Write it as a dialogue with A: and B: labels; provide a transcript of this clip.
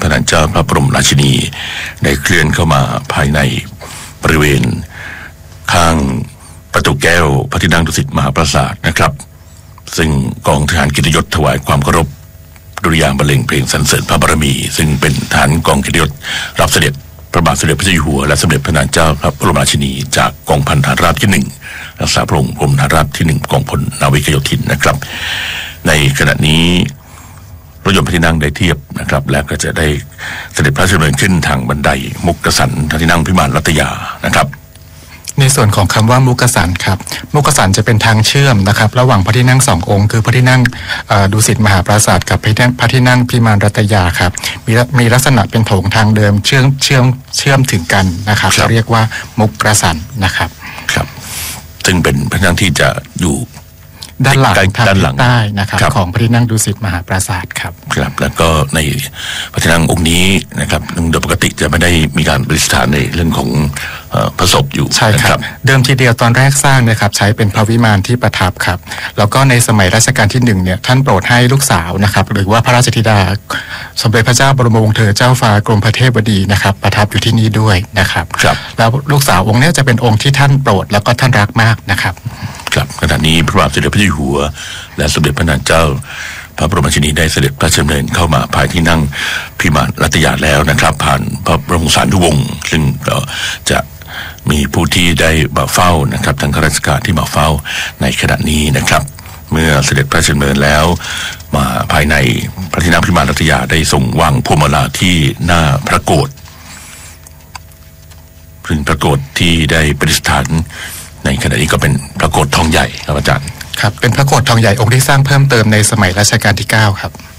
A: พระนางเจ้าพระบรมราชินีได้เคลื่อนเข้ามาภายในบริเวณข้างประตูแก้วพระที่นั่งดุสิตมหาปราสาทนะครับซึ่งกองทหารเกียรติยศถวายความเคารพดุริยางค์บรรเลงเพลงสรรเสริญพระบารมีซึ่งเป็นฐานกองเกียรติยศรับเสด็จพระบาทสมเด็จพระเจ้าอยู่หัวและสมเด็จพระนางเจ้าพระบรมราชินีจากกองพันทหารราบที่1รักษาพระองค์กรมทหารราบที่1กองพลนาวิกโยธินนะครับในขณะนี้รถยนต์พระที่นั่งได้เทียบนะครับและก็จะได้เสด็จพระราชดำเนินขึ้นทางบันไดมุกกสันพระที่นั่งพิมานรัตยานะครับ
B: ในส่วนของคำว่ามุกสันครับมุกสันจะเป็นทางเชื่อมนะครับระหว่างพระที่นั่ง2องค์คือพระที่นั่งดุสิตมหาปราสาทกับพระที่นั่งพิมานรัตยาครับมีลักษณะเป็นโถงทางเดิมเชื่อมถึงกันนะครับเรียกว่ามุกสันนะครับ
A: ครับซึ่งเป็นพระที่นั่งที่จะอยู่
B: ด้านหลังทางใต้นะครับของพระที่นั่งดุสิตมหาปราสาทครับ
A: ครับแล้วก็ในพระที่นั่งองค์นี้นะครับโดยปกติจะไม่ได้มีการประดิษฐานในเรื่องของพระศพอยู่
B: ใช่ครับเดิมทีเดียวตอนแรกสร้างนะครับใช้เป็นพระวิมานที่ประทับครับแล้วก็ในสมัยรัชกาลที่1เนี่ยท่านโปรดให้ลูกสาวนะครับหรือว่าพระราชธิดาสมเด็จพระเจ้าบรมวงศ์เธอเจ้าฟ้ากรมพระเทพบดีนะครับประทับอยู่ที่นี่ด้วยนะครับแล้วลูกสาวองค์นี้จะเป็นองค์ที่ท่านโปรดแล้วก็ท่านรักมากนะครับ
A: ครับขณะนี้พระบาทสมเด็จพระเจ้าอยู่หัวและสมเด็จพระนางเจ้าพระบรมราชินีได้เสด็จพระราชดำเนินเข้ามาภายที่นั่งพิมานรัตยาแล้วนะครับผ่านพระบรมสารีวงศ์ซึ่งก็จะมีผู้ที่ได้มาเฝ้านะครับทางข้าราชการที่มาเฝ้าในขณะนี้นะครับเมื่อเสด็จพระราชดำเนินแล้วมาภายในพระที่นั่งพิมานรัตยาได้ทรงวางพวงมาลาที่หน้าพระโกฐซึ่งพระโกฐที่ได้ประดิษฐานในขณะนี้ก็เป็นพระโกฐทองใหญ่ครับอาจารย์
B: ครับเป็นพระโกฐทองใหญ่องค์ที่สร้างเพิ่มเติมในสมัยรัชกาลที่9ครับ